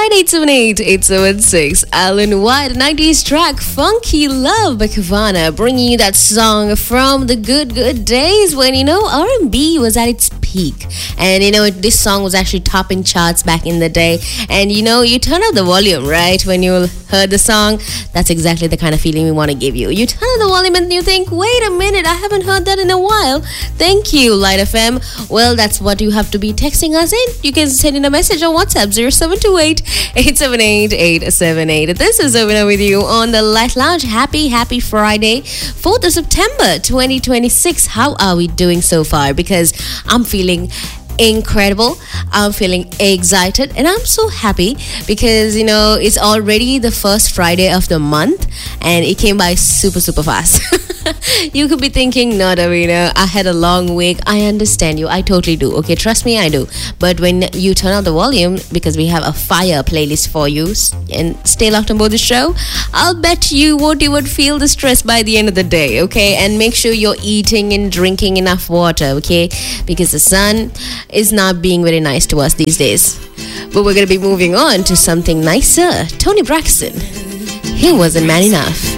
09878-876. Alan White, 90s track Funky Love by Kavana, bringing you that song from the good days when, R&B was at its peak. And, this song was actually topping charts back in the day. And, you turn up the volume, right? When you heard the song, that's exactly the kind of feeling we want to give you. You turn up the volume and you think, wait a minute, I haven't heard that in a while. Thank you, Light FM. Well, that's what you have to be texting us in. You can send in a message on WhatsApp, 0728-878-878. This is Ovina with you on the Light Lounge. Happy Friday, 4th of September 2026. How are we doing so far? Because I'm feeling incredible. I'm feeling excited and I'm so happy because it's already the first Friday of the month and it came by super fast. You could be thinking, no, Davina, I had a long week. I understand you. I totally do. Okay, trust me, I do. But when you turn up the volume, because we have a fire playlist for you and stay locked on board the show, I'll bet you won't even feel the stress by the end of the day, okay? And make sure you're eating and drinking enough water, okay? Because the sun is not being very nice to us these days. But we're going to be moving on to something nicer. Tony Braxton. He wasn't man enough.